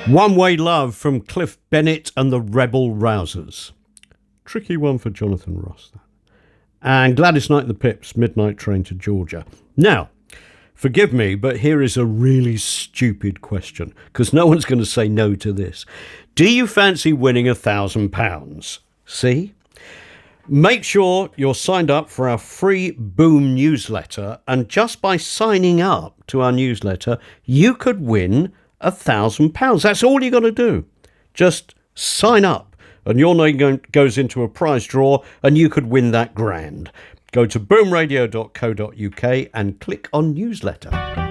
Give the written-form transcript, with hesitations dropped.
One Way Love from Cliff Bennett and the Rebel Rousers. Tricky one for Jonathan Ross. And Gladys Knight and the Pips, Midnight Train to Georgia. Now, forgive me, but here is a really stupid question, because no one's going to say no to this. Do you fancy winning £1,000? See? Make sure you're signed up for our free Boom newsletter, and just by signing up to our newsletter, you could win £1,000. That's all you got to do. Just sign up, and your name goes into a prize draw, and you could win that grand. Go to boomradio.co.uk and click on newsletter.